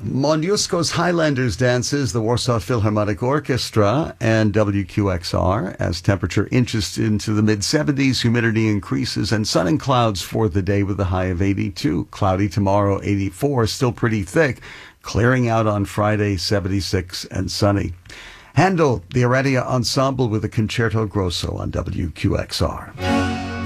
Moniuszko's Highlanders dances, the Warsaw Philharmonic Orchestra, and WQXR as temperature inches into the mid-70s, humidity increases, and sun and clouds for the day with a high of 82. Cloudy tomorrow, 84, still pretty thick. Clearing out on Friday, 76 and sunny. Handel, the Heredia Ensemble with a Concerto Grosso on WQXR.